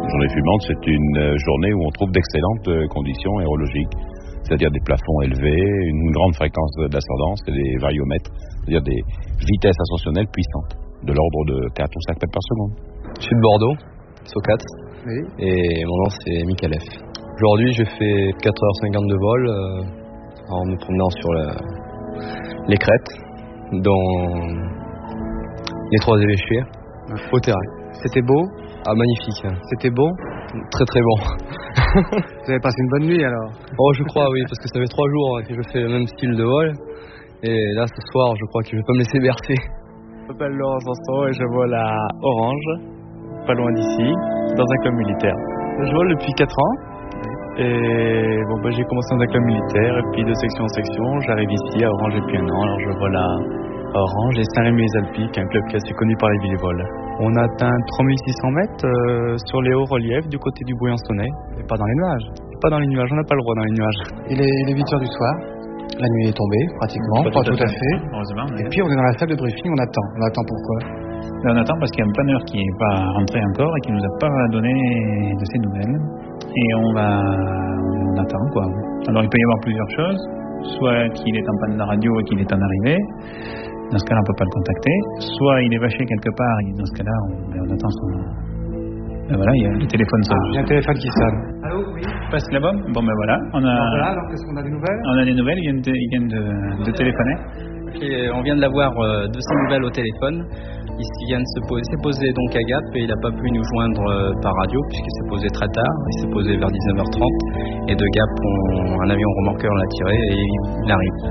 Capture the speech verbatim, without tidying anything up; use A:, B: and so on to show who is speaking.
A: Journée fumante, c'est une journée où on trouve d'excellentes conditions aérologiques, c'est-à-dire des plafonds élevés, une grande fréquence d'ascendance et des variomètres, c'est-à-dire des vitesses ascensionnelles puissantes, de l'ordre de quatre ou cinq mètres par seconde.
B: Je suis de Bordeaux, Socat,
C: oui.
B: Et mon nom c'est Michael F. Aujourd'hui, j'ai fait quatre heures cinquante de vol euh, en me promenant sur la, les crêtes, dans les trois évêchés, au terrain.
C: C'était beau?
B: Ah, magnifique.
C: C'était bon?
B: Très très bon.
C: Vous avez passé une bonne nuit alors?
B: Oh, je crois, oui, parce que ça fait trois jours que je fais le même style de vol. Et là, ce soir, je crois que je vais pas me laisser bercer.
D: Je m'appelle Laurent Sanson et je vole à Orange, pas loin d'ici, dans un club militaire. Je vole depuis quatre ans. Et bon, bah, j'ai commencé dans un club militaire, et puis de section en section, j'arrive ici à Orange depuis un an. Alors je vole à Orange et Saint-Rémy-les-Alpes, qui est un club qui est assez connu par les villes-vols. On atteint trois mille six cents mètres euh, sur les hauts reliefs du côté du Bouillonsonnais, et pas dans les nuages. Pas dans les nuages, on n'a pas le droit dans les nuages.
C: Il est, il est huit heures du soir, la nuit est tombée pratiquement, pas, pas tout, tout à fait.
E: Heureusement.
C: Et puis on est dans la salle de briefing, on attend. On attend pourquoi?
E: Là, on attend parce qu'il y a un planeur qui n'est pas rentré encore et qui nous a pas donné de ses nouvelles. Et on va, on attend quoi. Alors il peut y avoir plusieurs choses, soit qu'il est en panne de la radio et qu'il est en arrivée. Dans ce cas-là, on peut pas le contacter. Soit il est vaché quelque part et dans ce cas-là, on, on attend son. Ben voilà, il y a le téléphone sonne.
C: Ah, il y a un téléphone qui sonne. Allô, oui.
E: Passe la bombe. Bon ben voilà, on a.
C: Alors voilà, alors qu'est-ce qu'on a des nouvelles?
E: On a des nouvelles. Ils viennent de, ils viennent de, de téléphoner.
F: Et on vient de l'avoir euh, de ses nouvelles au téléphone. Il vient de se poser, s'est posé donc à Gap et il n'a pas pu nous joindre euh, par radio puisqu'il s'est posé très tard. Il s'est posé vers dix-neuf heures trente et de Gap, on, un avion remorqueur l'a tiré et il arrive.